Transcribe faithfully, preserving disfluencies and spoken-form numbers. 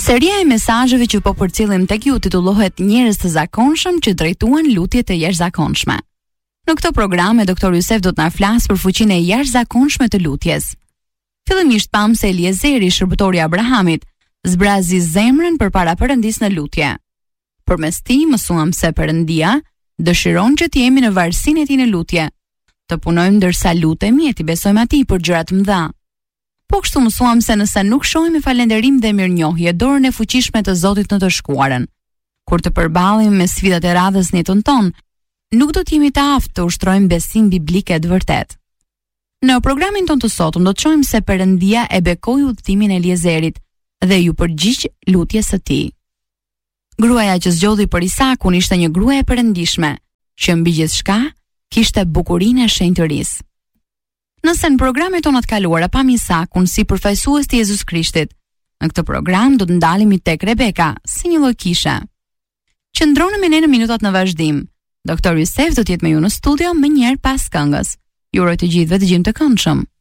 Seria e mesazheve që po përcjellim tek ju titullohet Njerëz të zakonshëm që drejtuan lutje të jashtëzakonshme. Në këtë program e doktor Yusef do të na flasë për fuqinë e jashtëzakonshme të lutjes. Fillimisht pam se Eliezeri, shërbëtori i Abrahamit, zbrazi zemrën përpara Perëndisë në lutje. Përmes tij mësuam se Perëndia dëshiron që të jemi në varësinë e tij në lutje, të punojmë ndërsa lutemi e të besojmë atij për gjëra të mëdha. Po kështu mësuam se nëse nuk shohim me falënderim dhe mirënjohje dorën e fuqishme të Zotit në të shkuarën, kur të përballemi me sfidat e radhës në jetën tonë, nuk do të jemi të aftë të ushtrojmë besim biblik të vërtet. Në programin tonë të sotëm do të shohim se Perëndia e bekoi udhëtimin e Eliezerit dhe ju përgjigj lutjes së tij. Gruaja që zgjodhi për Isakun ishte një grua e perëndishme, që mbi gjithçka kishte bukurinë e shenjtërisë. Nëse në programet tona të kaluara pam Isakun si përfaqësues të Jezus Krishtit, në këtë program do të ndalemi tek Rebeka si një lloj kishe. Qëndroni me ne në minutat në vazhdim. doktor Yusef do të jetë me ju në studio më njëherë pas këngës. Ju uroj të gjithëve dëgjim të këndshëm.